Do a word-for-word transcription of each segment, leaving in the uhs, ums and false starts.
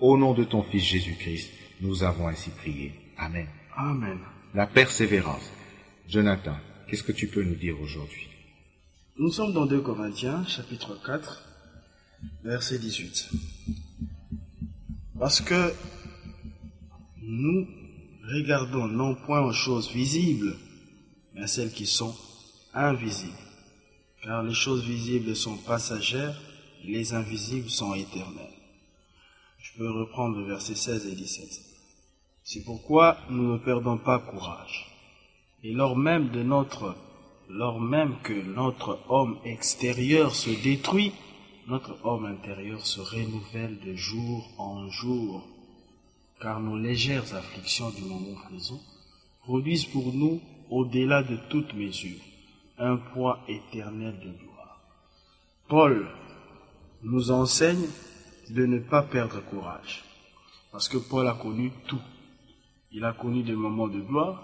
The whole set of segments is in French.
Au nom de ton Fils Jésus-Christ, nous avons ainsi prié. Amen. Amen. La persévérance. Jonathan, qu'est-ce que tu peux nous dire aujourd'hui? Nous sommes dans deux Corinthiens, chapitre quatre, verset dix-huit. Parce que nous regardons non point aux choses visibles, mais à celles qui sont invisibles. Car les choses visibles sont passagères, et les invisibles sont éternelles. Je peux reprendre le verset seize et dix-sept. C'est pourquoi nous ne perdons pas courage. Et lors même de notre, lors même que notre homme extérieur se détruit, notre homme intérieur se renouvelle de jour en jour. Car nos légères afflictions du moment présent produisent pour nous, au-delà de toute mesure, un poids éternel de gloire. Paul nous enseigne de ne pas perdre courage. Parce que Paul a connu tout. Il a connu des moments de gloire.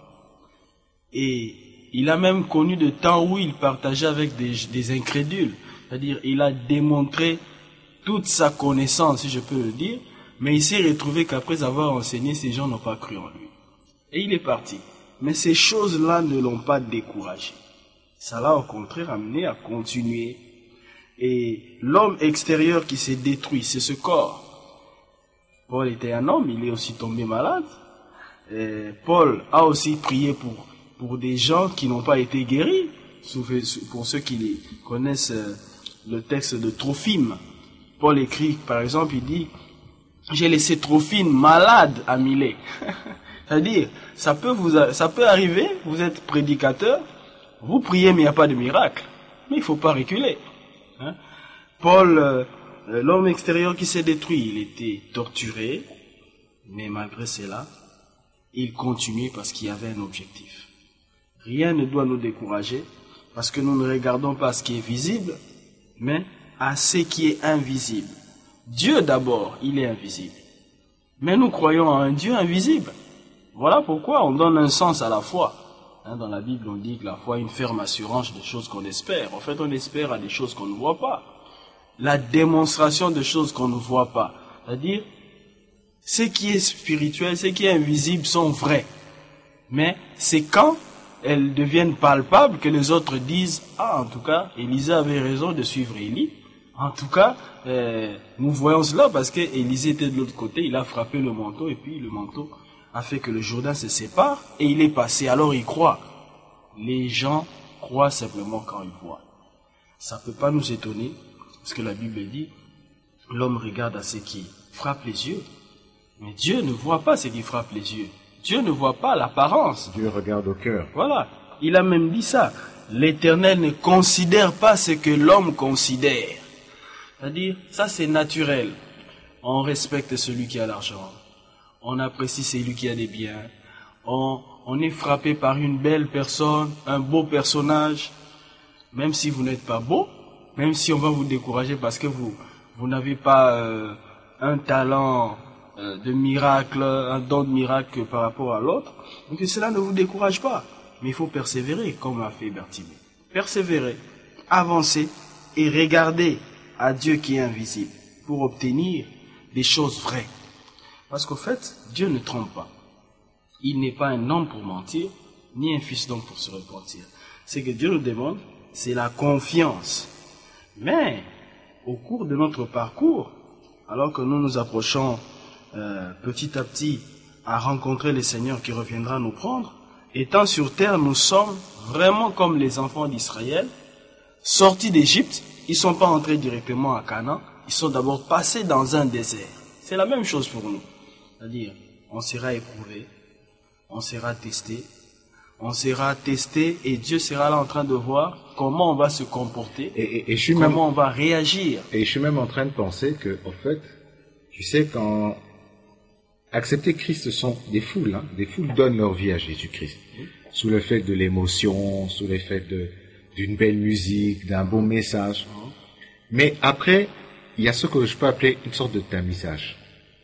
Et il a même connu des temps où il partageait avec des, des incrédules. C'est-à-dire, il a démontré toute sa connaissance, si je peux le dire. Mais il s'est retrouvé qu'après avoir enseigné, ces gens n'ont pas cru en lui. Et il est parti. Mais ces choses-là ne l'ont pas découragé. Ça l'a au contraire amené à continuer. Et l'homme extérieur qui s'est détruit, c'est ce corps. Paul était un homme, il est aussi tombé malade. Et Paul a aussi prié pour, pour des gens qui n'ont pas été guéris. Pour ceux qui connaissent le texte de Trophime, Paul écrit, par exemple, il dit « J'ai laissé Trophime malade à Milet. » C'est-à-dire, ça peut, vous, ça peut arriver, vous êtes prédicateur, vous priez mais il n'y a pas de miracle. Mais il ne faut pas reculer. Hein? Paul, euh, l'homme extérieur qui s'est détruit, il était torturé, mais malgré cela, il continuait parce qu'il y avait un objectif. Rien ne doit nous décourager, parce que nous ne regardons pas ce qui est visible, mais à ce qui est invisible. Dieu d'abord, il est invisible. Mais nous croyons en un Dieu invisible. Voilà pourquoi on donne un sens à la foi. Hein, dans la Bible, on dit que la foi est une ferme assurance des choses qu'on espère. En fait, on espère à des choses qu'on ne voit pas. La démonstration de choses qu'on ne voit pas. C'est-à-dire, ce qui est spirituel, ce qui est invisible sont vrais. Mais c'est quand elles deviennent palpables que les autres disent « Ah, en tout cas, Élisée avait raison de suivre Élie. En tout cas, euh, nous voyons cela parce qu'Élisée était de l'autre côté, il a frappé le manteau et puis le manteau a fait que le Jourdain se sépare et il est passé. Alors il croit. Les gens croient simplement quand ils voient. Ça ne peut pas nous étonner parce que la Bible dit l'homme regarde à ce qui frappe les yeux. Mais Dieu ne voit pas ce qui frappe les yeux. Dieu ne voit pas l'apparence. Dieu regarde au cœur. Voilà. Il a même dit ça. L'Éternel ne considère pas ce que l'homme considère. C'est-à-dire, ça c'est naturel. On respecte celui qui a l'argent. On apprécie celui qui a des biens. On, on est frappé par une belle personne, un beau personnage. Même si vous n'êtes pas beau, même si on va vous décourager parce que vous, vous n'avez pas euh, un talent euh, de miracle, un don de miracle par rapport à l'autre. Donc cela ne vous décourage pas. Mais il faut persévérer, comme a fait Bertimée. Persévérer, avancer et regarder à Dieu qui est invisible pour obtenir des choses vraies. Parce qu'au fait, Dieu ne trompe pas. Il n'est pas un homme pour mentir, ni un fils d'homme pour se repentir. Ce que Dieu nous demande, c'est la confiance. Mais, au cours de notre parcours, alors que nous nous approchons euh, petit à petit à rencontrer le Seigneur qui reviendra nous prendre, étant sur terre, nous sommes vraiment comme les enfants d'Israël, sortis d'Égypte. Ils ne sont pas entrés directement à Canaan, ils sont d'abord passés dans un désert. C'est la même chose pour nous. C'est-à-dire, on sera éprouvé, on sera testé, on sera testé et Dieu sera là en train de voir comment on va se comporter, et, et, et je suis comment même, on va réagir. Et je suis même en train de penser que, en fait, tu sais, quand accepter Christ, ce sont des foules, hein, des foules donnent leur vie à Jésus-Christ, sous le fait de l'émotion, sous le fait de, d'une belle musique, d'un bon message. Mais après, il y a ce que je peux appeler une sorte de tamisage.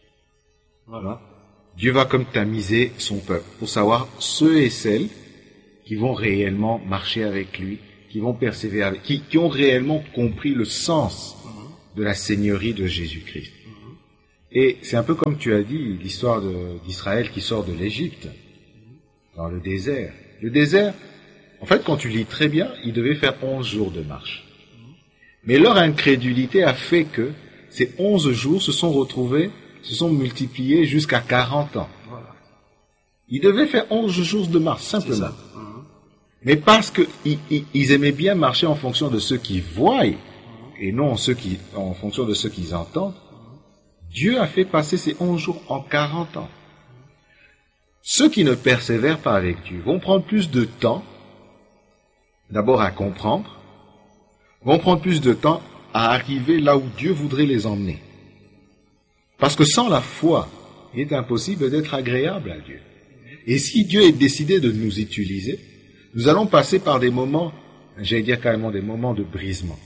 Voilà. Dieu va comme tamiser son peuple pour savoir ceux et celles qui vont réellement marcher avec lui, qui vont persévérer avec, qui, qui ont réellement compris le sens de la seigneurie de Jésus-Christ. Et c'est un peu comme tu as dit, l'histoire de, d'Israël qui sort de l'Égypte, dans le désert. Le désert, en fait, quand tu lis très bien, ils devaient faire onze jours de marche. Mais leur incrédulité a fait que ces onze jours se sont retrouvés, se sont multipliés jusqu'à quarante ans. Voilà. Ils devaient faire onze jours de marche, simplement. C'est ça. Mhm. Mais parce qu'ils ils, ils aimaient bien marcher en fonction de ceux qu'ils voient, et non ceux qui, en fonction de ceux qu'ils entendent, Dieu a fait passer ces onze jours en quarante ans. Ceux qui ne persévèrent pas avec Dieu vont prendre plus de temps, d'abord à comprendre, vont prendre plus de temps à arriver là où Dieu voudrait les emmener. Parce que sans la foi, il est impossible d'être agréable à Dieu. Et si Dieu est décidé de nous utiliser, nous allons passer par des moments, j'allais dire carrément des moments de brisement.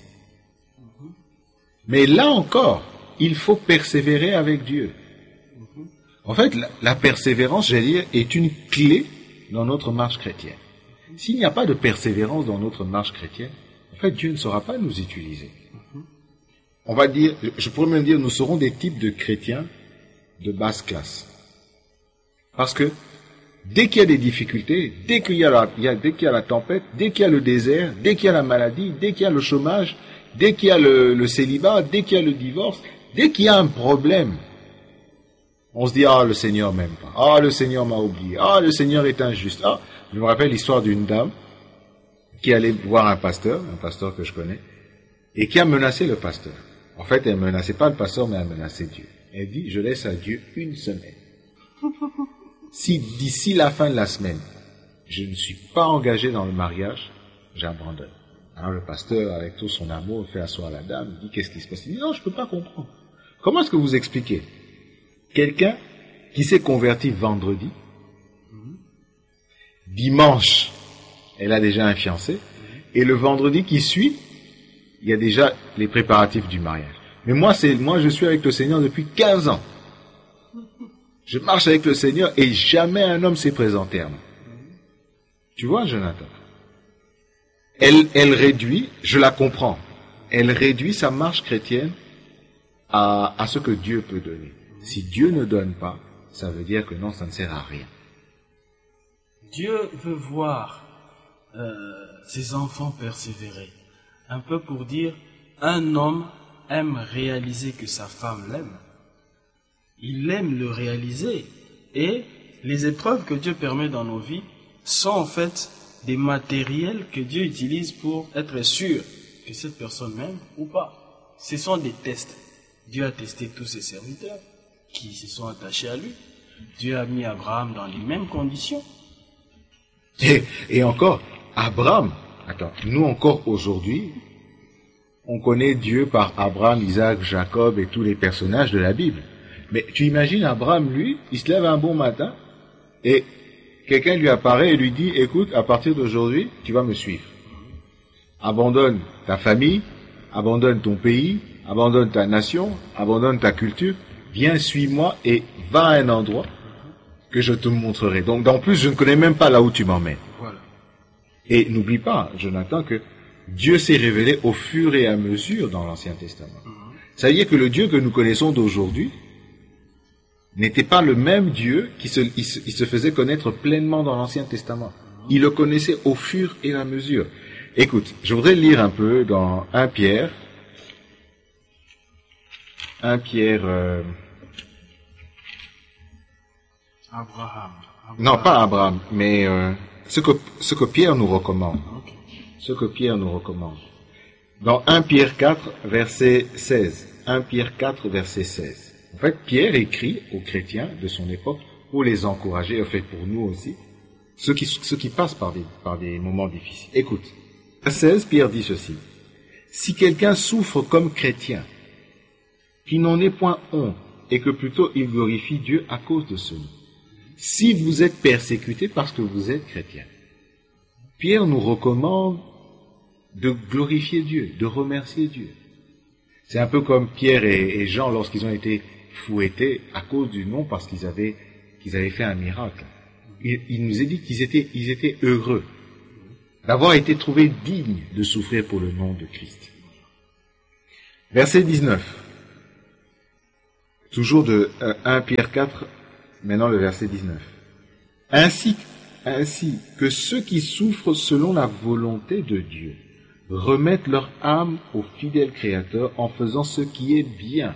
Mais là encore, il faut persévérer avec Dieu. En fait, la, la persévérance, j'allais dire, est une clé dans notre marche chrétienne. S'il n'y a pas de persévérance dans notre marche chrétienne, en fait, Dieu ne saura pas nous utiliser. On va dire, je pourrais même dire, nous serons des types de chrétiens de basse classe. Parce que dès qu'il y a des difficultés, dès qu'il y a la, il y a, dès qu'il y a la tempête, dès qu'il y a le désert, dès qu'il y a la maladie, dès qu'il y a le chômage, dès qu'il y a le, le célibat, dès qu'il y a le divorce, dès qu'il y a un problème, on se dit, ah, le Seigneur m'aime pas. Ah, le Seigneur m'a oublié. Ah, le Seigneur est injuste. Ah, je me rappelle l'histoire d'une dame qui allait voir un pasteur, un pasteur que je connais, et qui a menacé le pasteur. En fait, elle ne menaçait pas le pasteur, mais elle menaçait Dieu. Elle dit, je laisse à Dieu une semaine. Si d'ici la fin de la semaine, je ne suis pas engagé dans le mariage, j'abandonne. Alors le pasteur, avec tout son amour, fait asseoir la dame, dit, qu'est-ce qui se passe? Il dit, non, je ne peux pas comprendre. Comment est-ce que vous expliquez? Quelqu'un qui s'est converti vendredi, dimanche, elle a déjà un fiancé, et le vendredi qui suit, il y a déjà les préparatifs du mariage. Mais moi, c'est, moi, je suis avec le Seigneur depuis quinze ans. Je marche avec le Seigneur et jamais un homme s'est présenté à moi. Tu vois, Jonathan? Elle, elle réduit, je la comprends, elle réduit sa marche chrétienne à, à ce que Dieu peut donner. Si Dieu ne donne pas, ça veut dire que non, ça ne sert à rien. Dieu veut voir euh, ses enfants persévérer. Un peu pour dire, un homme aime réaliser que sa femme l'aime. Il aime le réaliser. Et les épreuves que Dieu permet dans nos vies sont en fait des matériels que Dieu utilise pour être sûr que cette personne m'aime ou pas. Ce sont des tests. Dieu a testé tous ses serviteurs qui se sont attachés à lui. Dieu a mis Abraham dans les mêmes conditions. Et, et encore, Abraham, attends, nous encore aujourd'hui, on connaît Dieu par Abraham, Isaac, Jacob et tous les personnages de la Bible. Mais tu imagines Abraham, lui, il se lève un bon matin et quelqu'un lui apparaît et lui dit, écoute, à partir d'aujourd'hui, tu vas me suivre. Abandonne ta famille, abandonne ton pays, abandonne ta nation, abandonne ta culture, viens, suis-moi et va à un endroit que je te montrerai. Donc, en plus, je ne connais même pas là où tu m'emmènes. Voilà. Et n'oublie pas, Jonathan, que Dieu s'est révélé au fur et à mesure dans l'Ancien Testament. Ça veut dire que le Dieu que nous connaissons d'aujourd'hui n'était pas le même Dieu qui se, il se, il se faisait connaître pleinement dans l'Ancien Testament. Il le connaissait au fur et à mesure. Écoute, je voudrais lire un peu dans un Pierre, un Pierre... Euh, Abraham. Abraham. Non, pas Abraham, mais euh, ce, que, ce que Pierre nous recommande. Okay. Ce que Pierre nous recommande. Dans un Pierre quatre, verset seize. un Pierre quatre, verset seize. En fait, Pierre écrit aux chrétiens de son époque pour les encourager, en fait pour nous aussi, ceux qui, ceux qui passent par des, par des moments difficiles. Écoute, à seize, Pierre dit ceci. Si quelqu'un souffre comme chrétien, qu'il n'en ait point honte, et que plutôt il glorifie Dieu à cause de ce nom. Si vous êtes persécuté parce que vous êtes chrétien, Pierre nous recommande de glorifier Dieu, de remercier Dieu. C'est un peu comme Pierre et, et Jean lorsqu'ils ont été fouettés à cause du nom parce qu'ils avaient, qu'ils avaient fait un miracle. Il, il nous a dit qu'ils étaient, ils étaient heureux d'avoir été trouvés dignes de souffrir pour le nom de Christ. Verset dix-neuf. Toujours de euh, un Pierre quatre, maintenant le verset dix-neuf. Ainsi, ainsi que ceux qui souffrent selon la volonté de Dieu remettent leur âme au fidèle Créateur en faisant ce qui est bien.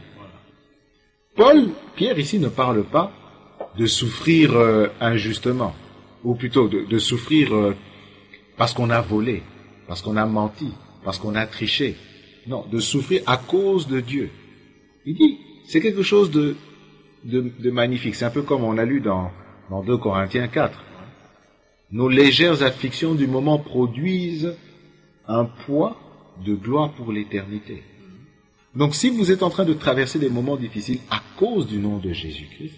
Paul, Pierre ici ne parle pas de souffrir euh, injustement, ou plutôt de, de souffrir euh, parce qu'on a volé, parce qu'on a menti, parce qu'on a triché. Non, de souffrir à cause de Dieu. Il dit, c'est quelque chose de, de, de magnifique. C'est un peu comme on a lu dans, dans deux Corinthiens quatre. Nos légères afflictions du moment produisent un poids de gloire pour l'éternité. Donc si vous êtes en train de traverser des moments difficiles à cause du nom de Jésus-Christ,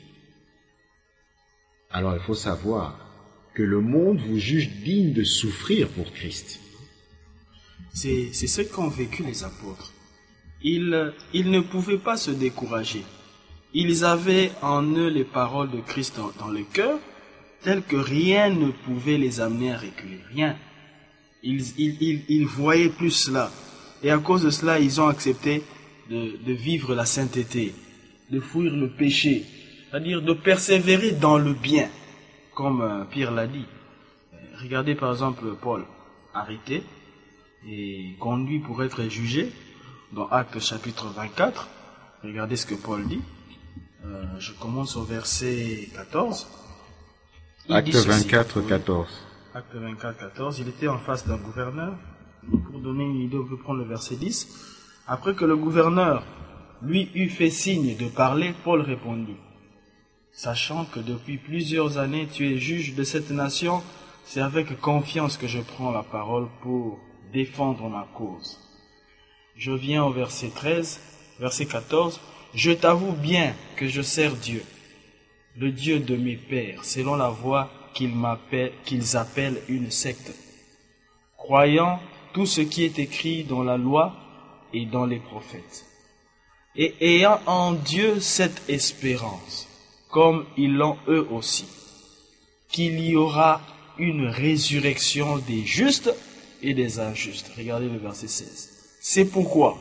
alors il faut savoir que le monde vous juge digne de souffrir pour Christ. C'est, c'est ce qu'ont vécu les apôtres. Ils, ils ne pouvaient pas se décourager. Ils avaient en eux les paroles de Christ dans, dans le cœur, telles que rien ne pouvait les amener à reculer. Rien. Ils, ils, ils, ils voyaient plus cela. Et à cause de cela, ils ont accepté de, de vivre la sainteté, de fuir le péché, c'est-à-dire de persévérer dans le bien, comme euh, Pierre l'a dit. Regardez par exemple Paul, arrêté et conduit pour être jugé, dans Actes chapitre vingt-quatre. Regardez ce que Paul dit. Euh, je commence au verset quatorze. Acte vingt-quatre, quatorze. Acte vingt-quatre, quatorze. Il était en face d'un gouverneur. Pour donner une idée, on peut prendre le verset dix. Après que le gouverneur lui eut fait signe de parler, Paul répondit: sachant que depuis plusieurs années tu es juge de cette nation, c'est avec confiance que je prends la parole pour défendre ma cause. Je viens au verset treize, verset quatorze. Je t'avoue bien que je sers Dieu, le Dieu de mes pères, selon la voie qu'ils m'appellent, qu'ils appellent une secte, croyant tout ce qui est écrit dans la loi et dans les prophètes, et ayant en Dieu cette espérance, comme ils l'ont eux aussi, qu'il y aura une résurrection des justes et des injustes. Regardez le verset seize. C'est pourquoi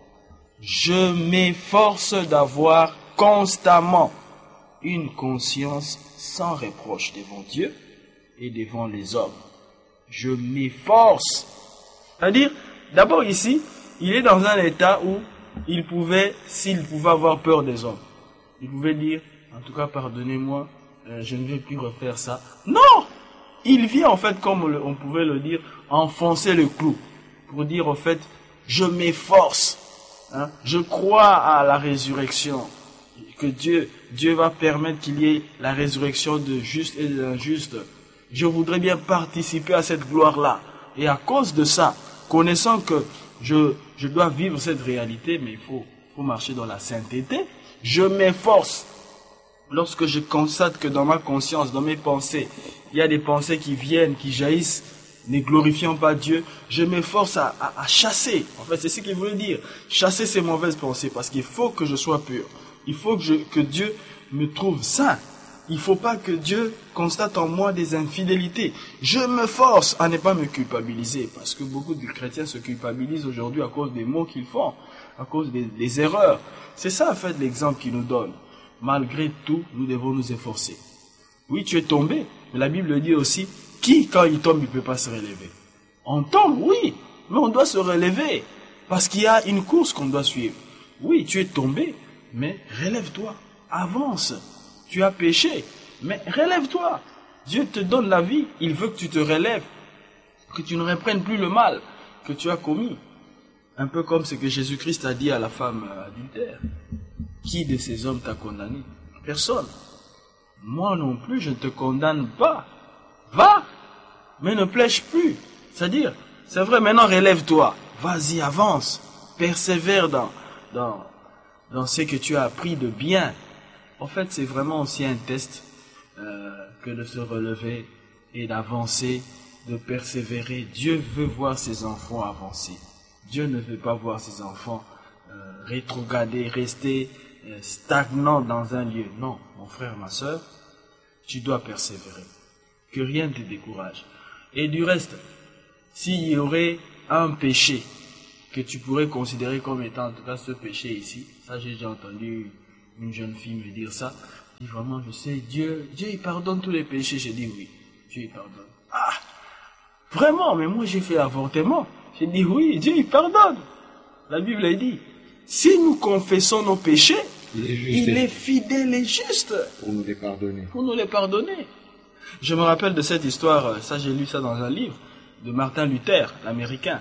je m'efforce d'avoir constamment une conscience sans reproche devant Dieu et devant les hommes. Je m'efforce. C'est-à-dire, d'abord ici, il est dans un état où il pouvait, s'il pouvait avoir peur des hommes, il pouvait dire, en tout cas, pardonnez-moi, euh, je ne vais plus refaire ça. Non! Il vient en fait, comme on pouvait le dire, enfoncer le clou, pour dire en fait, je m'efforce, hein, je crois à la résurrection, que Dieu, Dieu va permettre qu'il y ait la résurrection de justes et d'injustes. Je voudrais bien participer à cette gloire-là. Et à cause de ça, connaissant que je, je dois vivre cette réalité, mais il faut, faut marcher dans la sainteté, je m'efforce. Lorsque je constate que dans ma conscience, dans mes pensées, il y a des pensées qui viennent, qui jaillissent, ne glorifiant pas Dieu, je m'efforce à, à, à chasser. En fait, c'est ce qu'il veut dire. Chasser ces mauvaises pensées, parce qu'il faut que je sois pur. Il faut que, je, que Dieu me trouve saint. Il ne faut pas que Dieu constate en moi des infidélités. Je me force à ne pas me culpabiliser, parce que beaucoup de chrétiens se culpabilisent aujourd'hui à cause des mots qu'ils font, à cause des, des erreurs. C'est ça, en fait, l'exemple qu'il nous donne. Malgré tout, nous devons nous efforcer. Oui, tu es tombé, mais la Bible dit aussi, qui, quand il tombe, il ne peut pas se relever? On tombe, oui, mais on doit se relever, parce qu'il y a une course qu'on doit suivre. Oui, tu es tombé, mais relève-toi, avance. Tu as péché, mais relève-toi. Dieu te donne la vie, il veut que tu te relèves, que tu ne reprennes plus le mal que tu as commis. Un peu comme ce que Jésus-Christ a dit à la femme adultère. Qui de ces hommes t'a condamné? Personne. Moi non plus, je ne te condamne pas. Va, mais ne plèche plus. C'est-à-dire, c'est vrai, maintenant relève-toi. Vas-y, avance. Persévère dans, dans, dans ce que tu as appris de bien. En fait, c'est vraiment aussi un test euh, que de se relever et d'avancer, de persévérer. Dieu veut voir ses enfants avancer. Dieu ne veut pas voir ses enfants euh, rétrograder, rester euh, stagnants dans un lieu. Non, mon frère, ma soeur, tu dois persévérer. Que rien ne te décourage. Et du reste, s'il y aurait un péché que tu pourrais considérer comme étant, en tout cas ce péché ici, ça j'ai déjà entendu une jeune fille me dire ça. Je dis vraiment, je sais, Dieu, Dieu il pardonne tous les péchés. J'ai dit oui, Dieu il pardonne. Ah, vraiment, mais moi j'ai fait avortement. J'ai dit oui, Dieu il pardonne. La Bible a dit, si nous confessons nos péchés, il est, juste il est fidèle et juste pour nous les pardonner. Pour nous les pardonner. Je me rappelle de cette histoire, ça j'ai lu ça dans un livre, de Martin Luther, l'Américain,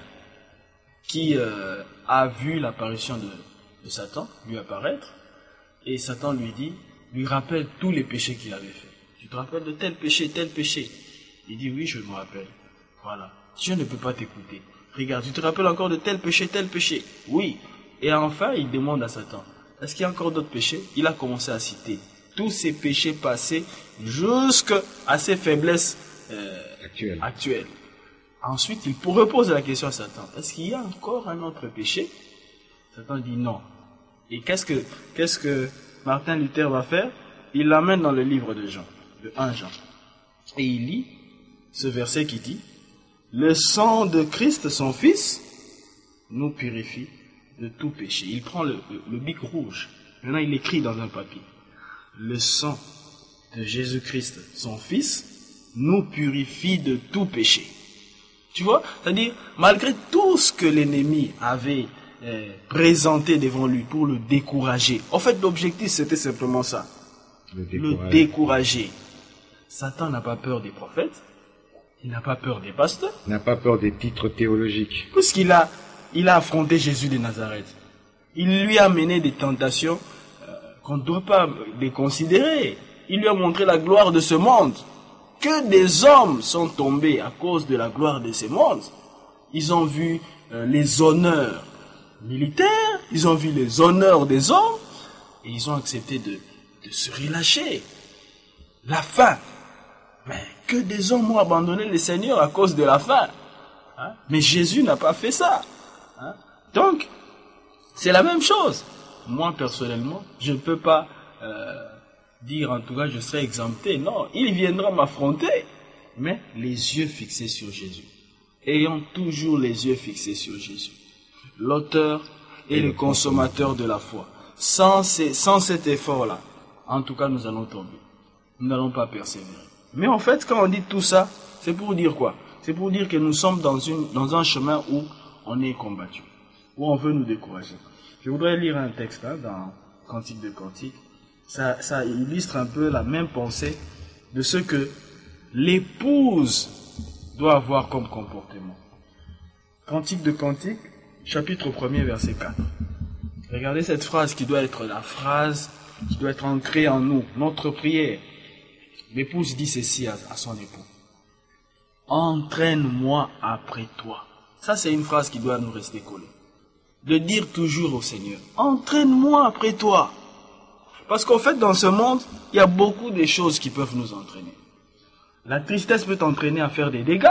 qui euh, a vu l'apparition de, de Satan lui apparaître, et Satan lui dit, lui rappelle tous les péchés qu'il avait fait. Tu te rappelles de tel péché, tel péché? Il dit oui, je me rappelle. Voilà. Dieu ne peut pas t'écouter. Regarde, tu te rappelles encore de tel péché, tel péché? Oui. Et enfin, il demande à Satan, est-ce qu'il y a encore d'autres péchés? Il a commencé à citer tous ses péchés passés jusqu'à ses faiblesses euh, actuelles. actuelles. Ensuite, il repose la question à Satan, est-ce qu'il y a encore un autre péché? Satan dit non. Et qu'est-ce que, qu'est-ce que Martin Luther va faire? Il l'amène dans le livre de Jean, de premier Jean. Et il lit ce verset qui dit, le sang de Christ, son Fils, nous purifie de tout péché. Il prend le, le, le bic rouge. Maintenant, il écrit dans un papier. Le sang de Jésus-Christ, son Fils, nous purifie de tout péché. Tu vois? C'est-à-dire, malgré tout ce que l'ennemi avait euh, présenté devant lui pour le décourager. En fait, l'objectif, c'était simplement ça. Le décourager. Le décourager. Satan n'a pas peur des prophètes. Il n'a pas peur des pasteurs. Il n'a pas peur des titres théologiques. Puisqu'il a, il a affronté Jésus de Nazareth. Il lui a mené des tentations euh, qu'on ne doit pas les considérer. Il lui a montré la gloire de ce monde. Que des hommes sont tombés à cause de la gloire de ce monde. Ils ont vu euh, les honneurs militaires, ils ont vu les honneurs des hommes, et ils ont accepté de, de se relâcher. La faim. Mais que des hommes ont abandonné le Seigneur à cause de la faim. Hein? Mais Jésus n'a pas fait ça. Hein? Donc, c'est la même chose. Moi, personnellement, je ne peux pas euh, dire, en tout cas, je serai exempté. Non, il viendra m'affronter. Mais les yeux fixés sur Jésus. Ayons toujours les yeux fixés sur Jésus. L'auteur et, et le consommateur de la foi. Sans, ces, sans cet effort-là, en tout cas, nous allons tomber. Nous n'allons pas persévérer. Mais en fait, quand on dit tout ça, c'est pour dire quoi? C'est pour dire que nous sommes dans, une, dans un chemin où on est combattu, où on veut nous décourager. Je voudrais lire un texte hein, dans Cantique de Cantique. Ça, ça illustre un peu la même pensée de ce que l'épouse doit avoir comme comportement. Cantique de Cantique, chapitre premier, verset quatre. Regardez cette phrase qui doit être la phrase qui doit être ancrée en nous, notre prière. L'épouse dit ceci à, à son époux. Entraîne-moi après toi. Ça, c'est une phrase qui doit nous rester collée. De dire toujours au Seigneur, entraîne-moi après toi. Parce qu'en fait, dans ce monde, il y a beaucoup de choses qui peuvent nous entraîner. La tristesse peut t'entraîner à faire des dégâts.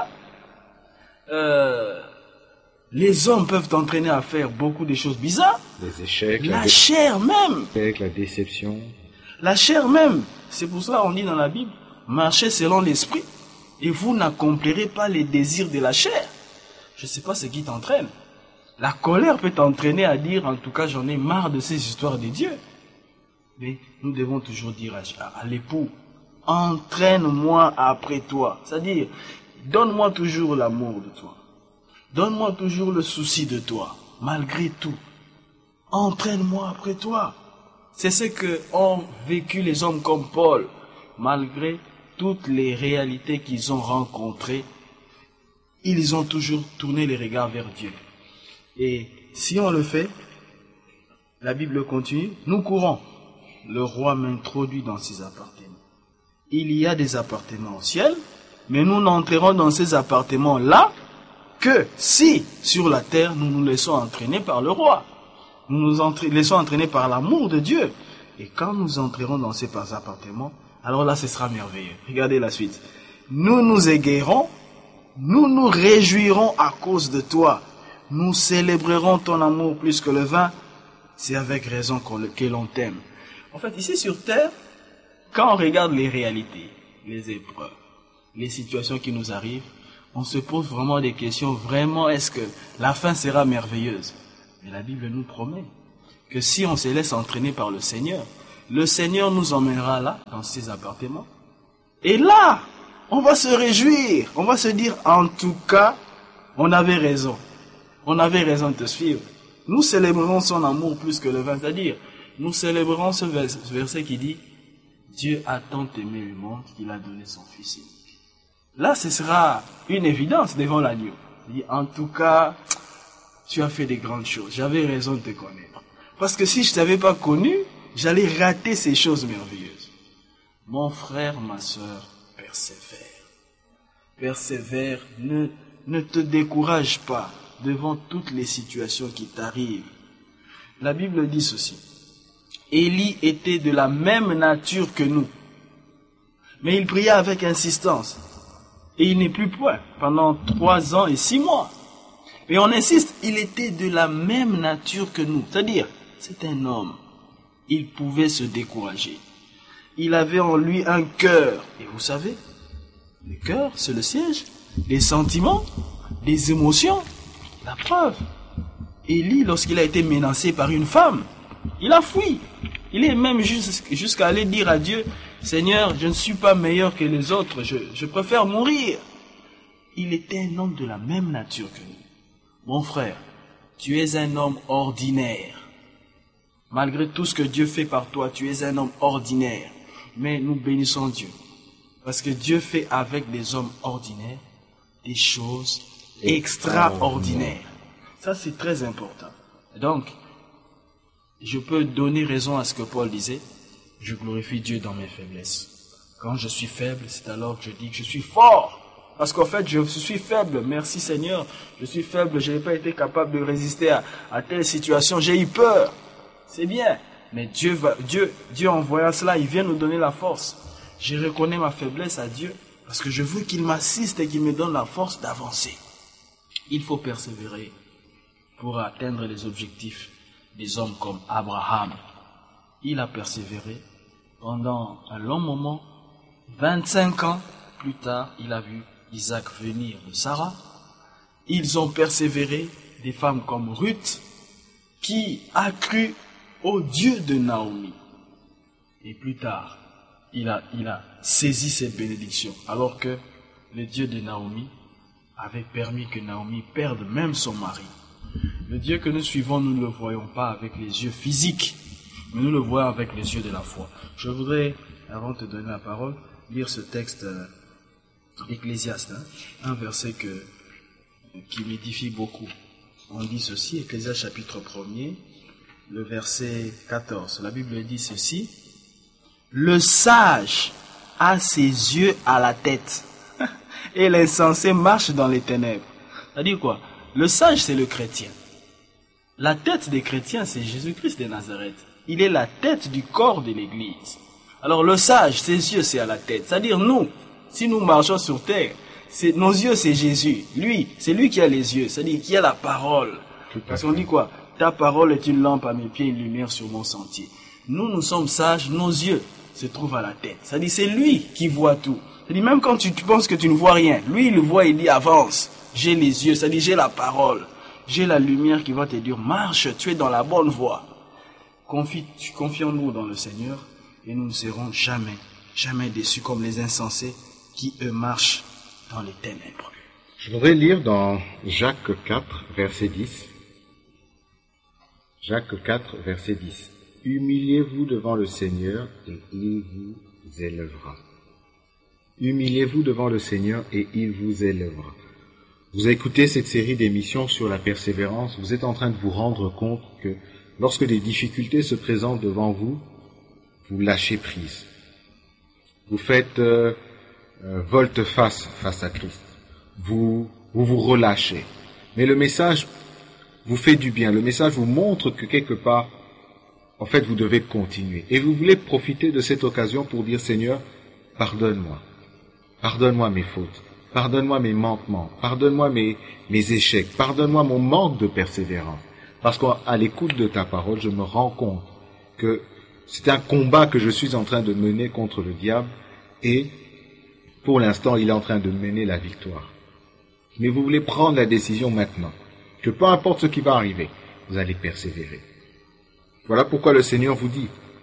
Euh, les hommes peuvent t'entraîner à faire beaucoup de choses bizarres. Les échecs. La, la chair même. Avec la déception. La chair même. C'est pour ça qu'on dit dans la Bible, marchez selon l'esprit et vous n'accomplirez pas les désirs de la chair. Je ne sais pas ce qui t'entraîne. La colère peut t'entraîner à dire, en tout cas, j'en ai marre de ces histoires de Dieu. Mais nous devons toujours dire à, à, à l'époux, entraîne-moi après toi. C'est-à-dire, donne-moi toujours l'amour de toi. Donne-moi toujours le souci de toi, malgré tout. Entraîne-moi après toi. C'est ce qu'ont vécu les hommes comme Paul, malgré toutes les réalités qu'ils ont rencontrées. Ils ont toujours tourné les regards vers Dieu. Et si on le fait, la Bible continue, nous courons. Le roi m'introduit dans ses appartements. Il y a des appartements au ciel, mais nous n'entrerons dans ces appartements-là que si, sur la terre, nous nous laissons entraîner par le roi. Nous nous entra- laissons entraîner par l'amour de Dieu. Et quand nous entrerons dans ces appartements, alors là, ce sera merveilleux. Regardez la suite. Nous nous égayerons, nous nous réjouirons à cause de toi. Nous célébrerons ton amour plus que le vin. C'est avec raison que l'on t'aime. En fait, ici sur terre, quand on regarde les réalités, les épreuves, les situations qui nous arrivent, on se pose vraiment des questions. Vraiment, est-ce que la fin sera merveilleuse? Mais la Bible nous promet que si on se laisse entraîner par le Seigneur, le Seigneur nous emmènera là, dans ses appartements. Et là, on va se réjouir. On va se dire, en tout cas, on avait raison. On avait raison de te suivre. Nous célébrons son amour plus que le vin. C'est-à-dire, nous célébrons ce verset qui dit, Dieu a tant aimé le monde qu'il a donné son Fils unique. Là, ce sera une évidence devant l'agneau. En tout cas, tu as fait des grandes choses. J'avais raison de te connaître. Parce que si je ne t'avais pas connu, j'allais rater ces choses merveilleuses. Mon frère, ma soeur, persévère. Persévère, ne, ne te décourage pas devant toutes les situations qui t'arrivent. La Bible dit ceci. Élie était de la même nature que nous. Mais il pria avec insistance. Et il n'est plus point pendant trois ans et six mois. Et on insiste, il était de la même nature que nous. C'est-à-dire, c'est un homme. Il pouvait se décourager. Il avait en lui un cœur. Et vous savez, le cœur, c'est le siège des sentiments, des émotions. La preuve. Élie, lorsqu'il a été menacé par une femme, il a fui. Il est même jusqu'à aller dire à Dieu, Seigneur, je ne suis pas meilleur que les autres, je, je préfère mourir. Il était un homme de la même nature que nous. Mon frère, tu es un homme ordinaire. Malgré tout ce que Dieu fait par toi, tu es un homme ordinaire. Mais nous bénissons Dieu. Parce que Dieu fait avec des hommes ordinaires des choses extraordinaires. Ça, c'est très important. Donc, je peux donner raison à ce que Paul disait. Je glorifie Dieu dans mes faiblesses. Quand je suis faible, c'est alors que je dis que je suis fort. Parce qu'en fait, je suis faible. Merci Seigneur. Je suis faible. Je n'ai pas été capable de résister à, à telle situation. J'ai eu peur. C'est bien. Mais Dieu, va, Dieu, Dieu en voyant cela, il vient nous donner la force. Je reconnais ma faiblesse à Dieu parce que je veux qu'il m'assiste et qu'il me donne la force d'avancer. Il faut persévérer pour atteindre les objectifs des hommes comme Abraham. Il a persévéré pendant un long moment. vingt-cinq ans plus tard, il a vu Isaac venir de Sarah. Ils ont persévéré, des femmes comme Ruth, qui a cru au Dieu de Naomi. Et plus tard, il a, il a saisi cette bénédiction, alors que le Dieu de Naomi avait permis que Naomi perde même son mari. Le Dieu que nous suivons, nous ne le voyons pas avec les yeux physiques, mais nous le voyons avec les yeux de la foi. Je voudrais, avant de te donner la parole, lire ce texte euh, Ecclésiaste, hein, un verset que, qui m'édifie beaucoup. On dit ceci, Ecclésiaste chapitre premier, le verset quatorze. La Bible dit ceci, « Le sage a ses yeux à la tête, et l'insensé marche dans les ténèbres. » C'est-à-dire quoi? Le sage, c'est le chrétien. La tête des chrétiens, c'est Jésus-Christ de Nazareth. Il est la tête du corps de l'Église. Alors le sage, ses yeux, c'est à la tête. C'est-à-dire nous, si nous marchons sur terre, c'est, nos yeux, c'est Jésus. Lui, c'est lui qui a les yeux, c'est-à-dire qui a la parole. Parce qu'on dit quoi? Ta parole est une lampe à mes pieds, une lumière sur mon sentier. Nous, nous sommes sages, nos yeux se trouvent à la tête. C'est-à-dire c'est lui qui voit tout. C'est-à-dire même quand tu, tu penses que tu ne vois rien, lui, il le voit, il dit avance. J'ai les yeux, c'est-à-dire j'ai la parole. J'ai la lumière qui va te dire marche, tu es dans la bonne voie. Confie, confions-nous dans le Seigneur et nous ne serons jamais, jamais déçus comme les insensés qui, eux, marchent dans les ténèbres. Je voudrais lire dans Jacques quatre, verset dix. Jacques quatre, verset dix. « Humiliez-vous devant le Seigneur et il vous élèvera. » Humiliez-vous devant le Seigneur et il vous élèvera. Vous écoutez cette série d'émissions sur la persévérance, vous êtes en train de vous rendre compte que lorsque des difficultés se présentent devant vous, vous lâchez prise. Vous faites euh, euh, volte-face face à Christ. Vous, vous vous relâchez. Mais le message vous fait du bien. Le message vous montre que quelque part, en fait, vous devez continuer. Et vous voulez profiter de cette occasion pour dire, Seigneur, pardonne-moi. Pardonne-moi mes fautes. Pardonne-moi mes manquements. Pardonne-moi mes, mes échecs. Pardonne-moi mon manque de persévérance. Parce qu'à l'écoute de ta parole, je me rends compte que c'est un combat que je suis en train de mener contre le diable et pour l'instant, il est en train de mener la victoire. Mais vous voulez prendre la décision maintenant que peu importe ce qui va arriver, vous allez persévérer. Voilà pourquoi le Seigneur vous dit,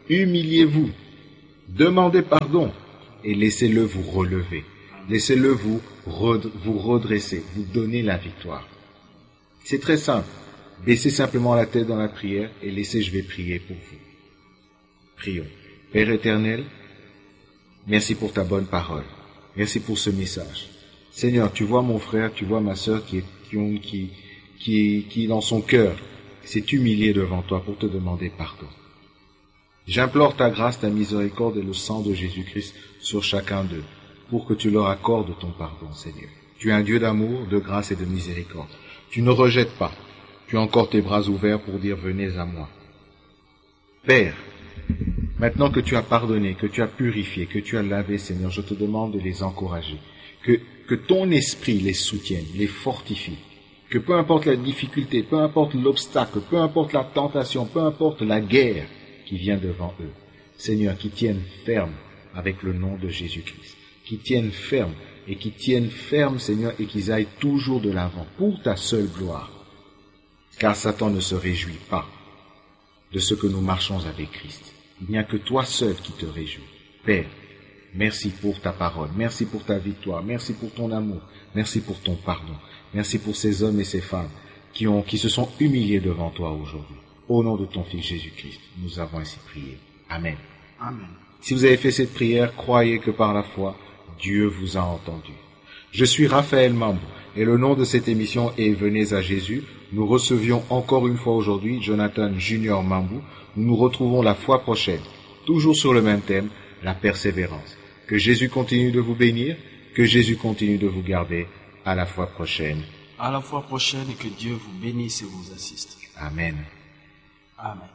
humiliez-vous, demandez pardon et laissez-le vous relever. Laissez-le vous, red- vous redresser, vous donner la victoire. C'est très simple. Baissez simplement la tête dans la prière et laissez, je vais prier pour vous. Prions. Père éternel, merci pour ta bonne parole. Merci pour ce message. Seigneur, tu vois mon frère, tu vois ma sœur qui, est, qui, ont, qui, qui, qui dans son cœur s'est humilié devant toi pour te demander pardon. J'implore ta grâce, ta miséricorde et le sang de Jésus-Christ sur chacun d'eux, pour que tu leur accordes ton pardon, Seigneur. Tu es un Dieu d'amour, de grâce et de miséricorde. Tu ne rejettes pas. Tu as encore tes bras ouverts pour dire « Venez à moi ». Père, maintenant que tu as pardonné, que tu as purifié, que tu as lavé, Seigneur, je te demande de les encourager. Que, que ton esprit les soutienne, les fortifie. Que peu importe la difficulté, peu importe l'obstacle, peu importe la tentation, peu importe la guerre qui vient devant eux, Seigneur, qu'ils tiennent ferme avec le nom de Jésus-Christ. Qu'ils tiennent ferme et qu'ils tiennent ferme, Seigneur, et qu'ils aillent toujours de l'avant pour ta seule gloire. Car Satan ne se réjouit pas de ce que nous marchons avec Christ. Il n'y a que toi seul qui te réjouis. Père, merci pour ta parole, merci pour ta victoire, merci pour ton amour, merci pour ton pardon, merci pour ces hommes et ces femmes qui, ont, qui se sont humiliés devant toi aujourd'hui. Au nom de ton Fils Jésus-Christ, nous avons ainsi prié. Amen. Amen. Si vous avez fait cette prière, croyez que par la foi, Dieu vous a entendu. Je suis Raphaël Mambou et le nom de cette émission est Venez à Jésus. Nous recevions encore une fois aujourd'hui Jonathan Junior Mambou. Nous nous retrouvons la fois prochaine, toujours sur le même thème, la persévérance. Que Jésus continue de vous bénir, que Jésus continue de vous garder. À la fois prochaine. À la fois prochaine et que Dieu vous bénisse et vous assiste. Amen. Amen.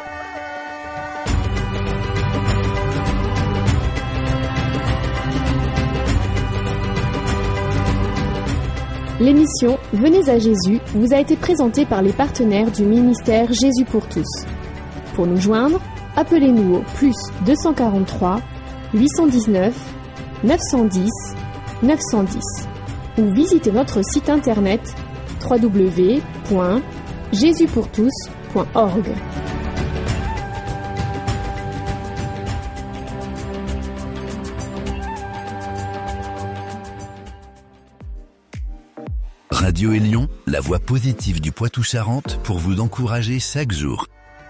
L'émission Venez à Jésus vous a été présentée par les partenaires du ministère Jésus pour tous. Pour nous joindre, appelez-nous au plus deux cent quarante-trois huit cent dix-neuf neuf cent dix neuf cent dix ou visitez notre site internet w w w point jésus pour tous point org. Radio Élion, la voix positive du Poitou-Charentes pour vous encourager chaque jour.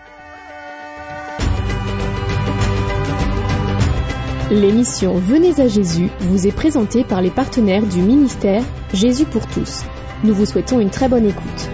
L'émission Venez à Jésus vous est présentée par les partenaires du ministère Jésus pour tous. Nous vous souhaitons une très bonne écoute.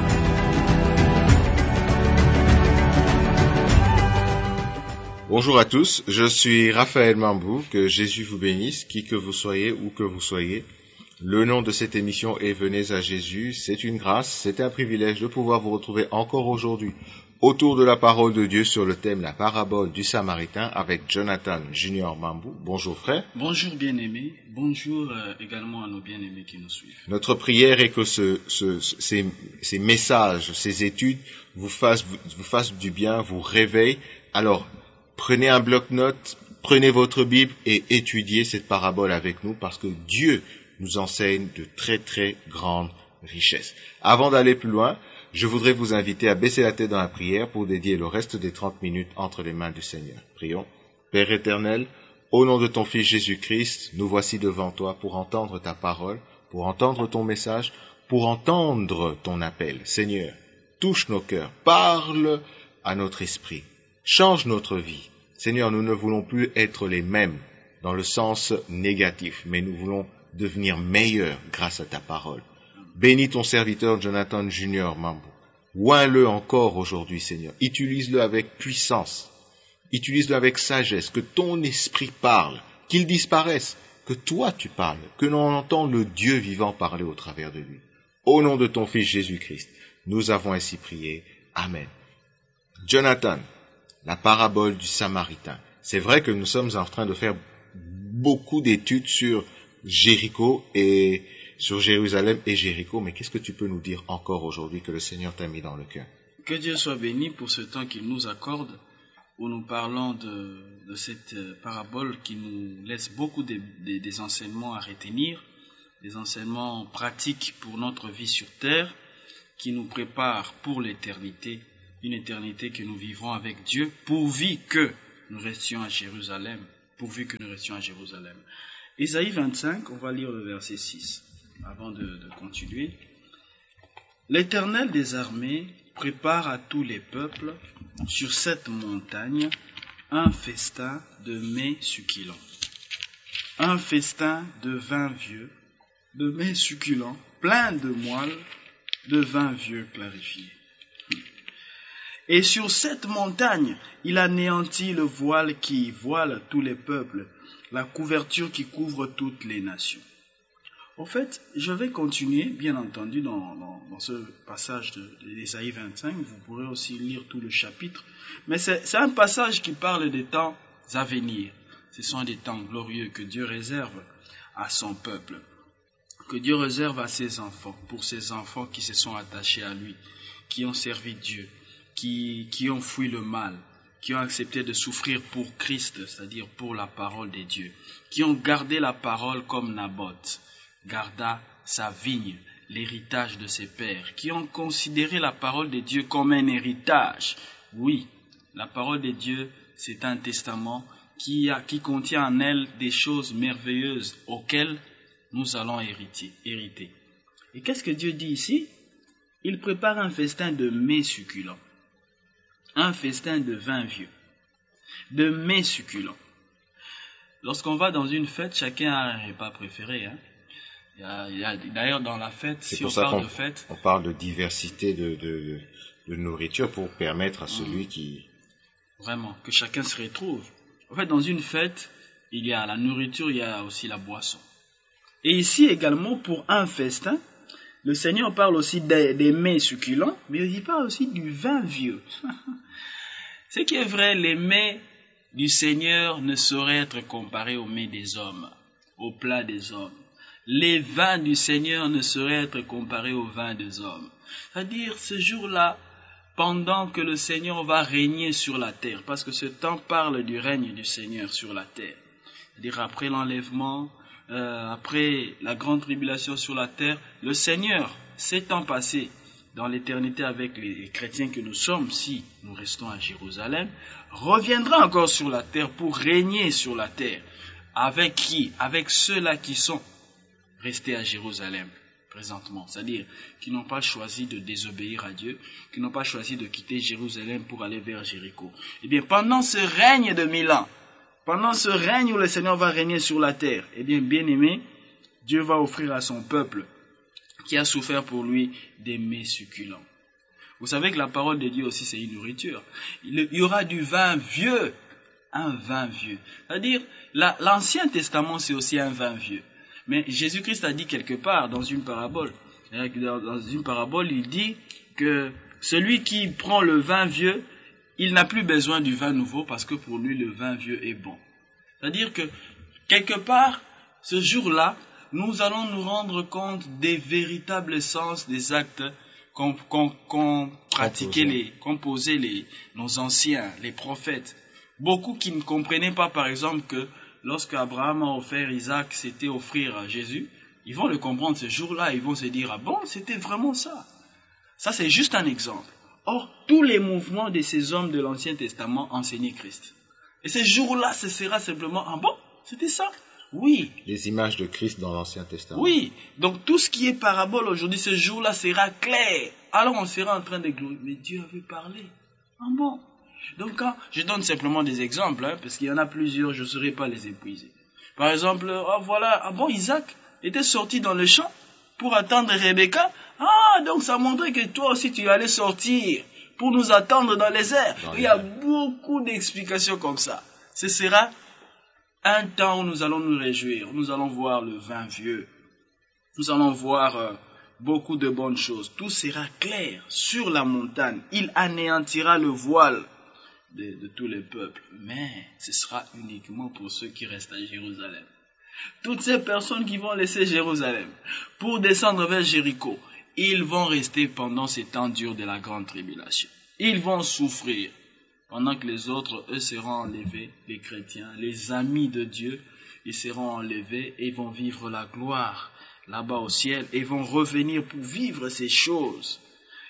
Bonjour à tous, je suis Raphaël Mambou, que Jésus vous bénisse, qui que vous soyez, où que vous soyez. Le nom de cette émission est Venez à Jésus. C'est une grâce, c'est un privilège de pouvoir vous retrouver encore aujourd'hui autour de la parole de Dieu sur le thème la parabole du Samaritain avec Jonathan Junior Mambou. Bonjour frère. Bonjour bien-aimés, bonjour euh, également à nos bien-aimés qui nous suivent. Notre prière est que ce, ce, ces, ces messages, ces études vous fassent, vous, vous fassent du bien, vous réveillent. Alors, prenez un bloc-notes, prenez votre Bible et étudiez cette parabole avec nous parce que Dieu nous enseigne de très très grandes richesses. Avant d'aller plus loin, je voudrais vous inviter à baisser la tête dans la prière pour dédier le reste des trente minutes entre les mains du Seigneur. Prions. Père éternel, au nom de ton Fils Jésus-Christ, nous voici devant toi pour entendre ta parole, pour entendre ton message, pour entendre ton appel. Seigneur, touche nos cœurs, parle à notre esprit, change notre vie. Seigneur, nous ne voulons plus être les mêmes dans le sens négatif, mais nous voulons devenir meilleurs grâce à ta parole. Bénis ton serviteur Jonathan Junior Mambou. Oins-le encore aujourd'hui, Seigneur. Utilise-le avec puissance. Utilise-le avec sagesse. Que ton esprit parle. Qu'il disparaisse. Que toi tu parles. Que l'on entende le Dieu vivant parler au travers de lui. Au nom de ton Fils Jésus-Christ, nous avons ainsi prié. Amen. Jonathan, la parabole du Samaritain. C'est vrai que nous sommes en train de faire beaucoup d'études sur Jéricho et sur Jérusalem et Jéricho, mais qu'est-ce que tu peux nous dire encore aujourd'hui que le Seigneur t'a mis dans le cœur? Que Dieu soit béni pour ce temps qu'il nous accorde, où nous parlons de, de cette parabole qui nous laisse beaucoup de, de, des enseignements à retenir, des enseignements pratiques pour notre vie sur terre, qui nous préparent pour l'éternité. une éternité que nous vivrons avec Dieu, pourvu que nous restions à Jérusalem, pourvu que nous restions à Jérusalem. Ésaïe vingt-cinq, on va lire le verset six, avant de, de continuer. L'Éternel des armées prépare à tous les peuples sur cette montagne un festin de mets succulents, un festin de vin vieux, de mets succulents, plein de moelle, de vin vieux clarifié. Et sur cette montagne, il anéantit le voile qui voile tous les peuples, la couverture qui couvre toutes les nations. En fait, je vais continuer, bien entendu, dans, dans, dans ce passage d'Ésaïe vingt-cinq. Vous pourrez aussi lire tout le chapitre. Mais c'est, c'est un passage qui parle des temps à venir. Ce sont des temps glorieux que Dieu réserve à son peuple, que Dieu réserve à ses enfants, pour ses enfants qui se sont attachés à lui, qui ont servi Dieu, qui, qui ont fui le mal, qui ont accepté de souffrir pour Christ, c'est-à-dire pour la parole de Dieu, qui ont gardé la parole comme Naboth garda sa vigne, l'héritage de ses pères, qui ont considéré la parole de Dieu comme un héritage. Oui, la parole de Dieu, c'est un testament qui, a, qui contient en elle des choses merveilleuses auxquelles nous allons hériter, hériter. Et qu'est-ce que Dieu dit ici? Il prépare un festin de mets succulents, un festin de vin vieux, de mets succulents. Lorsqu'on va dans une fête, chacun a un repas préféré, hein? Il y a, il y a, d'ailleurs, dans la fête, c'est si on parle de fête... On parle de diversité de, de, de nourriture pour permettre à celui mmh. qui... Vraiment, que chacun se retrouve. En fait, dans une fête, il y a la nourriture, il y a aussi la boisson. Et ici également, pour un festin, le Seigneur parle aussi des, des mets succulents, mais il parle aussi du vin vieux. Ce qui est vrai, les mets du Seigneur ne sauraient être comparés aux mets des hommes, aux plats des hommes. Les vins du Seigneur ne sauraient être comparés aux vins des hommes. C'est-à-dire, ce jour-là, pendant que le Seigneur va régner sur la terre, parce que ce temps parle du règne du Seigneur sur la terre. C'est-à-dire, après l'enlèvement, euh, après la grande tribulation sur la terre, le Seigneur, ces temps passés dans l'éternité avec les chrétiens que nous sommes, si nous restons à Jérusalem, reviendra encore sur la terre pour régner sur la terre. Avec qui? Avec ceux-là qui sont restés à Jérusalem présentement, c'est-à-dire qui n'ont pas choisi de désobéir à Dieu, qui n'ont pas choisi de quitter Jérusalem pour aller vers Jéricho. Eh bien, pendant ce règne de mille ans, pendant ce règne où le Seigneur va régner sur la terre, eh bien, bien aimé, Dieu va offrir à son peuple qui a souffert pour lui des mets succulents. Vous savez que la parole de Dieu aussi, c'est une nourriture. Il y aura du vin vieux, un vin vieux. C'est-à-dire, la, l'Ancien Testament, c'est aussi un vin vieux. Mais Jésus-Christ a dit quelque part dans une parabole, dans une parabole, il dit que celui qui prend le vin vieux, il n'a plus besoin du vin nouveau parce que pour lui le vin vieux est bon. C'est-à-dire que quelque part, ce jour-là, nous allons nous rendre compte des véritables sens des actes qu'ont, qu'ont, qu'ont pratiqué les, qu'ont posé les, nos anciens, les prophètes. Beaucoup qui ne comprenaient pas, par exemple, que lorsque Abraham a offert Isaac, c'était offrir à Jésus, ils vont le comprendre ce jour-là, ils vont se dire, ah bon, c'était vraiment ça. Ça, c'est juste un exemple. Or, tous les mouvements de ces hommes de l'Ancien Testament enseignaient Christ. Et ce jour-là, ce sera simplement, ah bon, c'était ça? Oui. Les images de Christ dans l'Ancien Testament. Oui. Donc, tout ce qui est parabole aujourd'hui, ce jour-là sera clair. Alors, on sera en train de glorifier. Mais Dieu avait parlé. Ah bon? Donc, quand je donne simplement des exemples, hein, parce qu'il y en a plusieurs, je ne saurais pas les épuiser. Par exemple, oh, voilà, ah bon, Isaac était sorti dans le champ pour attendre Rebecca. Ah, donc ça montrait que toi aussi tu allais sortir pour nous attendre dans les airs. Dans Il y a airs. beaucoup d'explications comme ça. Ce sera un temps où nous allons nous réjouir. Nous allons voir le vin vieux. Nous allons voir euh, beaucoup de bonnes choses. Tout sera clair sur la montagne. Il anéantira le voile De, de tous les peuples, mais ce sera uniquement pour ceux qui restent à Jérusalem. Toutes ces personnes qui vont laisser Jérusalem pour descendre vers Jéricho, ils vont rester pendant ces temps durs de la grande tribulation. Ils vont souffrir, pendant que les autres, eux, seront enlevés, les chrétiens, les amis de Dieu, ils seront enlevés et vont vivre la gloire là-bas au ciel et vont revenir pour vivre ces choses.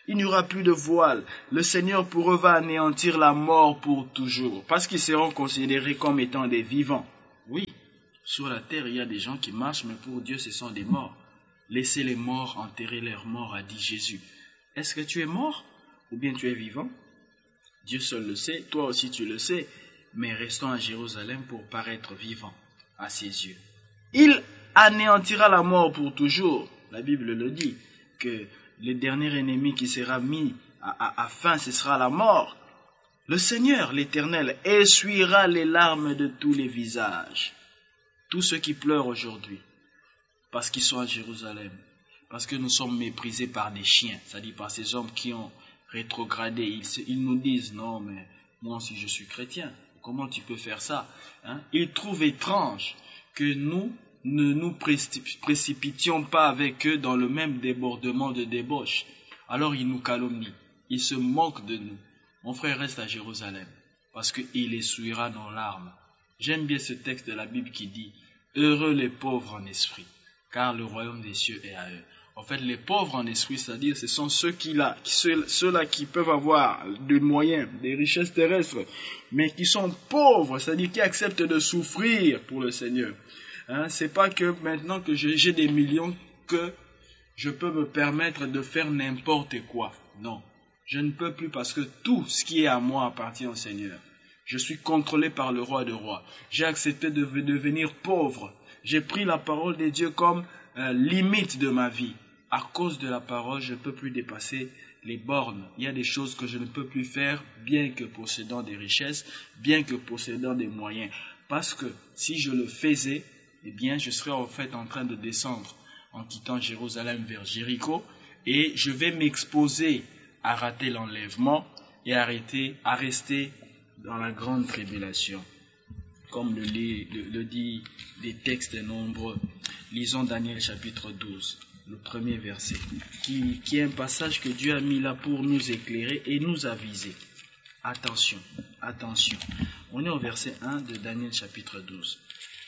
Il n'y aura plus de voile. Le Seigneur pour eux va anéantir la mort pour toujours, parce qu'ils seront considérés comme étant des vivants. Oui, sur la terre, il y a des gens qui marchent, mais pour Dieu, ce sont des morts. Laissez les morts enterrer leurs morts, a dit Jésus. Est-ce que tu es mort ou bien tu es vivant? Dieu seul le sait, toi aussi tu le sais, mais restons à Jérusalem pour paraître vivants à ses yeux. Il anéantira la mort pour toujours. La Bible le dit, que le dernier ennemi qui sera mis à, à, à fin, ce sera la mort. Le Seigneur, l'Éternel, essuiera les larmes de tous les visages. Tous ceux qui pleurent aujourd'hui, parce qu'ils sont à Jérusalem, parce que nous sommes méprisés par des chiens, c'est-à-dire par ces hommes qui ont rétrogradé. Ils, ils nous disent, non, mais moi aussi je suis chrétien, comment tu peux faire ça, hein? Ils trouvent étrange que nous ne nous précipitions pas avec eux dans le même débordement de débauche. Alors ils nous calomnient, ils se moquent de nous. Mon frère reste à Jérusalem, parce qu'il essuiera nos larmes. J'aime bien ce texte de la Bible qui dit « Heureux les pauvres en esprit, car le royaume des cieux est à eux. » En fait, les pauvres en esprit, c'est-à-dire ce sont ceux qui là, ceux, ceux-là qui peuvent avoir des moyens, des richesses terrestres, mais qui sont pauvres, c'est-à-dire qui acceptent de souffrir pour le Seigneur. Hein, c'est pas que maintenant que j'ai, j'ai des millions que je peux me permettre de faire n'importe quoi. Non, je ne peux plus parce que tout ce qui est à moi appartient au Seigneur. Je suis contrôlé par le roi de rois. J'ai accepté de devenir pauvre. J'ai pris la parole de Dieu comme euh, limite de ma vie. À cause de la parole, je ne peux plus dépasser les bornes. Il y a des choses que je ne peux plus faire, bien que possédant des richesses, bien que possédant des moyens. Parce que si je le faisais, eh bien, je serais en fait en train de descendre en quittant Jérusalem vers Jéricho, et je vais m'exposer à rater l'enlèvement et arrêter, à rester dans la grande tribulation. Comme le, le, le dit des textes nombreux, lisons Daniel chapitre douze, le premier verset, qui, qui est un passage que Dieu a mis là pour nous éclairer et nous aviser. Attention, attention. On est au verset un de Daniel chapitre douze.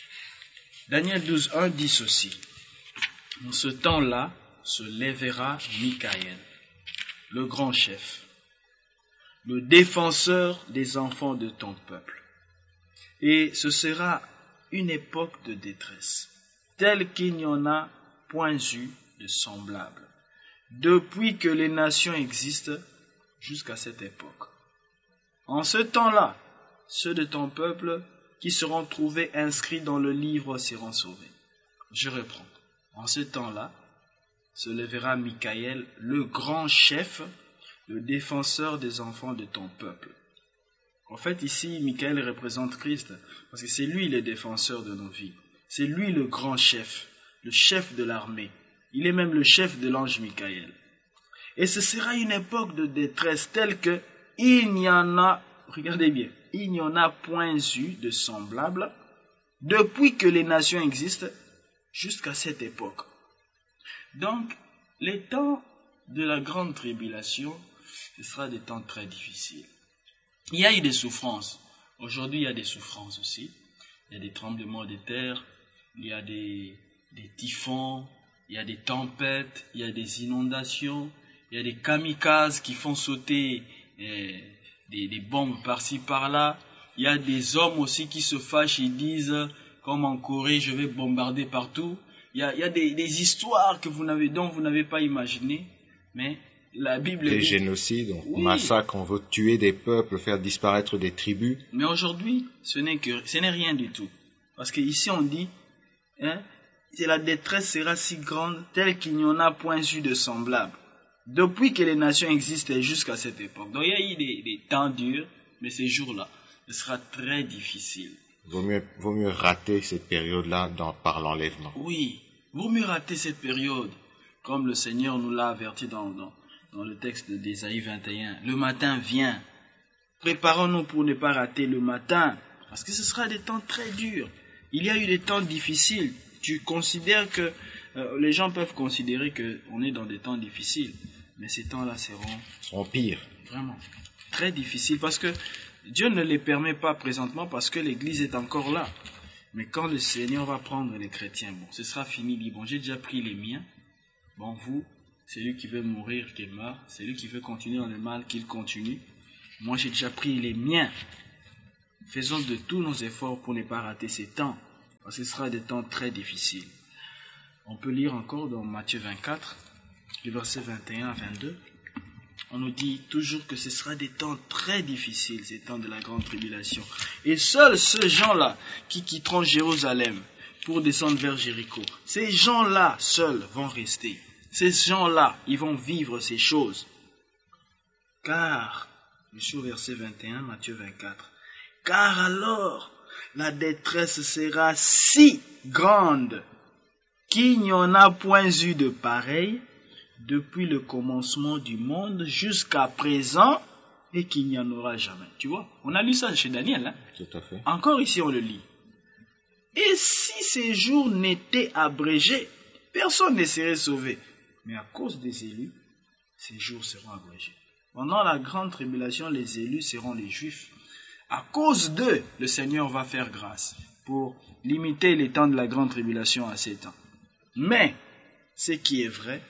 Daniel douze, un dit ceci. En ce temps-là se lèvera Michaël, le grand chef, le défenseur des enfants de ton peuple. Et ce sera une époque de détresse, telle qu'il n'y en a point eu de semblable, depuis que les nations existent jusqu'à cette époque. En ce temps-là, ceux de ton peuple qui seront trouvés inscrits dans le livre seront sauvés. Je reprends. En ce temps-là, se lèvera Michaël, le grand chef, le défenseur des enfants de ton peuple. En fait, ici, Michaël représente Christ, parce que c'est lui le défenseur de nos vies. C'est lui le grand chef, le chef de l'armée. Il est même le chef de l'ange Michaël. Et ce sera une époque de détresse telle que il n'y en a, regardez bien, il n'y en a point eu de semblable depuis que les nations existent jusqu'à cette époque. Donc, les temps de la grande tribulation, ce sera des temps très difficiles. Il y a eu des souffrances. Aujourd'hui, il y a des souffrances aussi. Il y a des tremblements de terre, il y a des, des typhons, il y a des tempêtes, il y a des inondations, il y a des kamikazes qui font sauter eh, des, des bombes par-ci par-là. Il y a des hommes aussi qui se fâchent et disent, comme en Corée, je vais bombarder partout. Il y a, il y a des, des histoires que vous n'avez, dont vous n'avez pas imaginé, mais la Bible des dit... génocides, on oui. massacre, on veut tuer des peuples, faire disparaître des tribus. Mais aujourd'hui, ce n'est que, ce n'est rien du tout. Parce qu'ici on dit, hein, que la détresse sera si grande, telle qu'il n'y en a point eu de semblable, depuis que les nations existent jusqu'à cette époque. Donc il y a eu des, des temps durs, mais ces jours-là, ce sera très difficile. Vaut mieux, vaut mieux rater cette période-là dans, par l'enlèvement. Oui, vaut mieux rater cette période, comme le Seigneur nous l'a averti dans, dans, dans le texte d'Ésaïe vingt et un. Le matin vient. Préparons-nous pour ne pas rater le matin, parce que ce sera des temps très durs. Il y a eu des temps difficiles. Tu considères que, euh, les gens peuvent considérer qu'on est dans des temps difficiles, mais ces temps-là seront... seront pires. Vraiment, très difficiles, parce que Dieu ne les permet pas présentement parce que l'Église est encore là. Mais quand le Seigneur va prendre les chrétiens, bon, ce sera fini. Dit, bon, j'ai déjà pris les miens. Bon, vous, Celui qui veut mourir, qu'il meure. Celui qui veut continuer dans le mal, qu'il continue. Moi, j'ai déjà pris les miens. Faisons de tous nos efforts pour ne pas rater ces temps, parce que ce sera des temps très difficiles. On peut lire encore dans Matthieu vingt-quatre, le verset vingt et un à vingt-deux. On nous dit toujours que ce sera des temps très difficiles, ces temps de la grande tribulation. Et seuls ces gens-là qui quitteront Jérusalem pour descendre vers Jéricho, ces gens-là seuls vont rester. Ces gens-là, ils vont vivre ces choses. Car, je suis au verset vingt et un, Matthieu vingt-quatre, car alors la détresse sera si grande qu'il n'y en a point eu de pareil depuis le commencement du monde jusqu'à présent et qu'il n'y en aura jamais. Tu vois, on a lu ça chez Daniel. Hein? Tout à fait. Encore ici, on le lit. Et si ces jours n'étaient abrégés, personne ne serait sauvé. Mais à cause des élus, ces jours seront abrégés. Pendant la grande tribulation, les élus seront les Juifs. À cause d'eux, le Seigneur va faire grâce pour limiter les temps de la grande tribulation à ces temps. Mais, ce qui est vrai,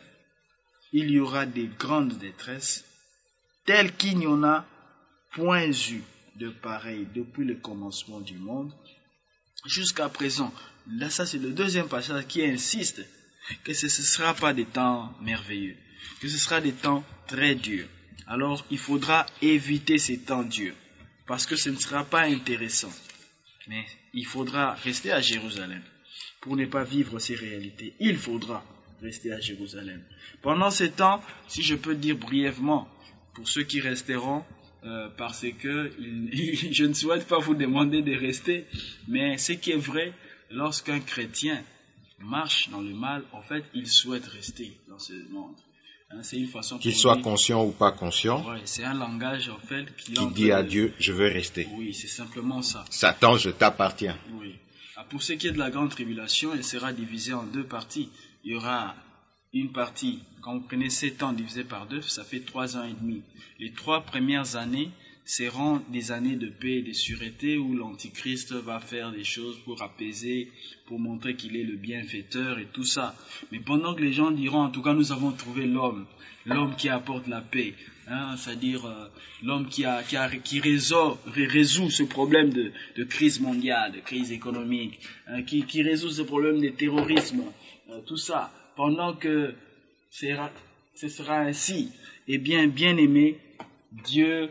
il y aura des grandes détresses, telles qu'il n'y en a point eu de pareil depuis le commencement du monde jusqu'à présent. Là, ça c'est le deuxième passage qui insiste que ce ne sera pas des temps merveilleux, que ce sera des temps très durs. Alors, il faudra éviter ces temps durs, parce que ce ne sera pas intéressant. Mais il faudra rester à Jérusalem pour ne pas vivre ces réalités. Il faudra rester à Jérusalem. Pendant ces temps, si je peux dire brièvement, pour ceux qui resteront, euh, parce que il, je ne souhaite pas vous demander de rester, mais ce qui est vrai, lorsqu'un chrétien marche dans le mal, en fait, il souhaite rester dans ce monde. Hein, c'est une façon qu'il soit conscient ou pas conscient. Ouais, c'est un langage en fait qui, qui dit à Dieu, je veux rester. Oui, c'est simplement ça. Satan, je t'appartiens. Oui. Pour ce qui est de la grande tribulation, elle sera divisée en deux parties. Il y aura une partie, quand vous prenez sept ans divisé par deux, ça fait trois ans et demi. Les trois premières années seront des années de paix et de sûreté où l'Antichrist va faire des choses pour apaiser, pour montrer qu'il est le bienfaiteur et tout ça. Mais pendant que les gens diront, en tout cas, nous avons trouvé l'homme, l'homme qui apporte la paix, hein, c'est-à-dire euh, l'homme qui, a, qui, a, qui résout, résout ce problème de, de crise mondiale, de crise économique, hein, qui, qui résout ce problème de terrorisme, euh, tout ça. Pendant que sera, ce sera ainsi, eh bien, bien aimé, Dieu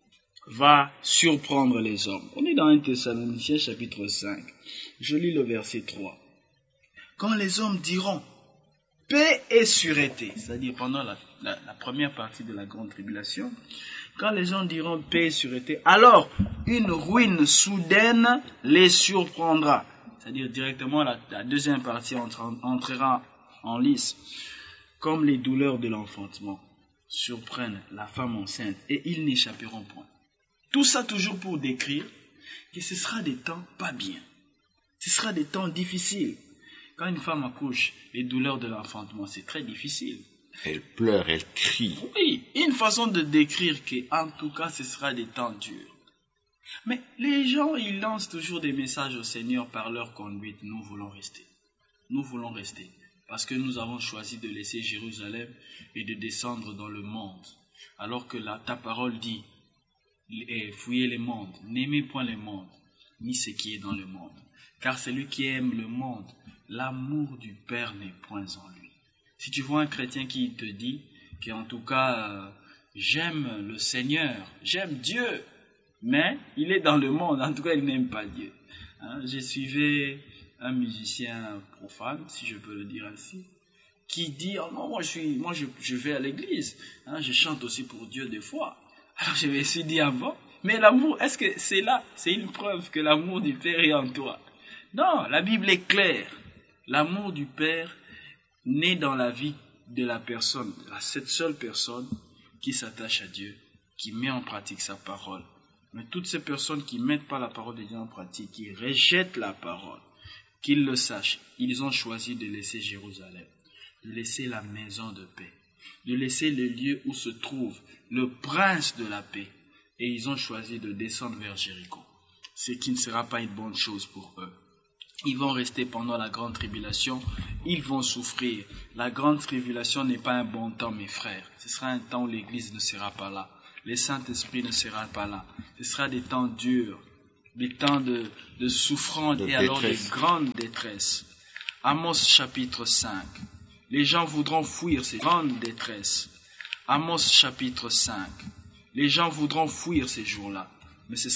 va surprendre les hommes. On est dans un Thessaloniciens chapitre cinq. Je lis le verset trois. Quand les hommes diront paix et sûreté, c'est-à-dire pendant la, la, la première partie de la grande tribulation, quand les gens diront paix et sûreté, alors une ruine soudaine les surprendra. C'est-à-dire directement la, la deuxième partie entre, entrera en lice, comme les douleurs de l'enfantement surprennent la femme enceinte et ils n'échapperont point. Tout ça toujours pour décrire que ce sera des temps pas bien. Ce sera des temps difficiles. Quand une femme accouche, les douleurs de l'enfantement, c'est très difficile. Elle pleure, elle crie. Oui, une façon de décrire qu'en tout cas, ce sera des temps durs. Mais les gens, ils lancent toujours des messages au Seigneur par leur conduite. Nous voulons rester. Nous voulons rester. Parce que nous avons choisi de laisser Jérusalem et de descendre dans le monde. Alors que la, ta parole dit, et fouillez le monde, n'aimez point le monde, ni ce qui est dans le monde. Car celui qui aime le monde, l'amour du Père n'est point en lui. Si tu vois un chrétien qui te dit qu'en tout cas, euh, j'aime le Seigneur, j'aime Dieu, mais il est dans le monde, en tout cas il n'aime pas Dieu. Hein, j'ai suivi un musicien profane, si je peux le dire ainsi, qui dit, oh non, moi je suis, moi je, je vais à l'église, hein, je chante aussi pour Dieu des fois. Alors je me suis dit, ah bon, mais l'amour, est-ce que c'est là, c'est une preuve que l'amour du Père est en toi? Non, la Bible est claire. L'amour du Père naît dans la vie de la personne, à cette seule personne qui s'attache à Dieu, qui met en pratique sa parole. Mais toutes ces personnes qui ne mettent pas la parole de Dieu en pratique, qui rejettent la parole, qu'ils le sachent, ils ont choisi de laisser Jérusalem, de laisser la maison de paix, de laisser le lieu où se trouve le prince de la paix, et ils ont choisi de descendre vers Jéricho, ce qui ne sera pas une bonne chose pour eux. Ils vont rester pendant la grande tribulation, ils vont souffrir. La grande tribulation n'est pas un bon temps, mes frères. Ce sera un temps où l'Église ne sera pas là. Le Saint-Esprit ne sera pas là. Ce sera des temps durs, des temps de, de souffrance de et alors de détresse. grande détresse. Amos chapitre cinq. Les gens voudront fuir ces grandes détresses. Amos chapitre cinq. Les gens voudront fuir ces jours-là. Mais ce